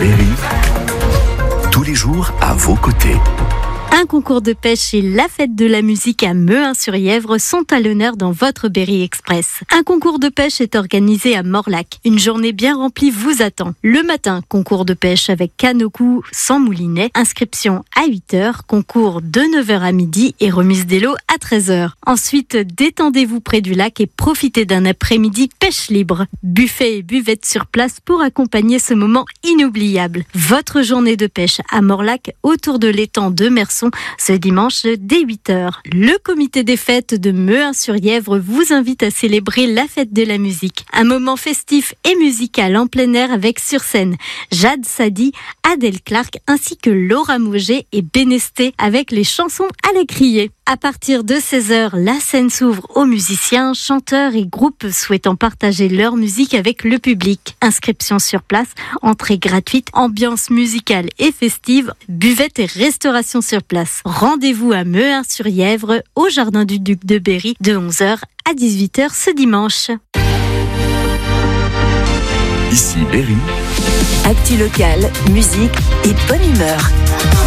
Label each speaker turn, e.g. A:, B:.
A: Berry, tous les jours à vos côtés.
B: Un concours de pêche et la fête de la musique à Mehun-sur-Yèvre sont à l'honneur dans votre Berry Express. Un concours de pêche est organisé à Morlac. Une journée bien remplie vous attend. Le matin, concours de pêche avec canot-coup sans moulinet. Inscription à 8h, concours de 9h à midi et remise des lots à 13h. Ensuite, détendez-vous près du lac et profitez d'un après-midi pêche libre. Buffet et buvette sur place pour accompagner ce moment inoubliable. Votre journée de pêche à Morlac autour de l'étang de Merson ce dimanche dès 8h. Le comité des fêtes de Mehun-sur-Yèvre vous invite à célébrer la fête de la musique. Un moment festif et musical en plein air avec sur scène Jade Sadi, Adèle Clark ainsi que Laura Mouget et Bénesté avec les chansons à la crier. À partir de 16h, la scène s'ouvre aux musiciens, chanteurs et groupes souhaitant partager leur musique avec le public. Inscription sur place, entrée gratuite, ambiance musicale et festive, buvette et restauration sur place. Rendez-vous à Mehun-sur-Yèvre, au Jardin du Duc de Berry, de 11h à 18h ce dimanche.
A: Ici Berry.
C: Actu local, musique et bonne humeur.